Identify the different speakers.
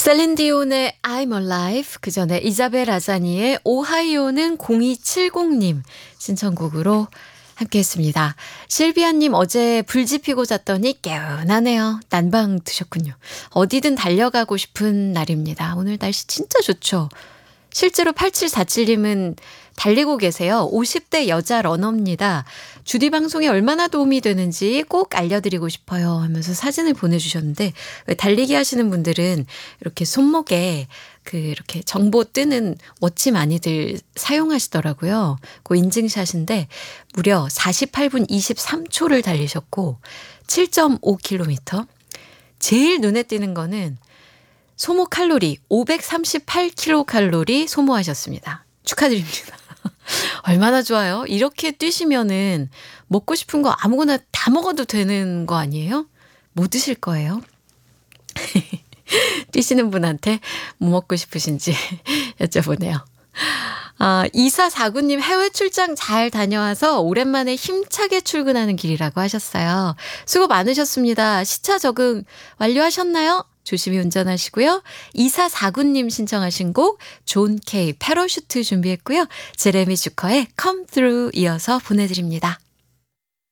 Speaker 1: 셀린디온의 I'm Alive, 그 전에 이자벨 아자니의 오하이오는 0270님 신청곡으로 함께했습니다. 실비아님 어제 불 지피고 잤더니 개운하네요. 난방 드셨군요. 어디든 달려가고 싶은 날입니다. 오늘 날씨 진짜 좋죠. 실제로 8747님은 달리고 계세요. 50대 여자 러너입니다. 주디 방송에 얼마나 도움이 되는지 꼭 알려드리고 싶어요 하면서 사진을 보내주셨는데, 왜 달리기 하시는 분들은 이렇게 손목에 이렇게 정보 뜨는 워치 많이들 사용하시더라고요. 그 인증샷인데 무려 48분 23초를 달리셨고 7.5km. 제일 눈에 띄는 거는 소모 칼로리 538kcal 소모하셨습니다. 축하드립니다. 얼마나 좋아요. 이렇게 뛰시면은 먹고 싶은 거 아무거나 다 먹어도 되는 거 아니에요? 뭐 드실 거예요? 뛰시는 분한테 뭐 먹고 싶으신지 여쭤보네요. 2449님 해외 출장 잘 다녀와서 오랜만에 힘차게 출근하는 길이라고 하셨어요. 수고 많으셨습니다. 시차 적응 완료하셨나요? 조심히 운전하시고요. 2449님 신청하신 곡 존 K 패러슈트 준비했고요. 제레미 주커의 Come Through 이어서 보내드립니다.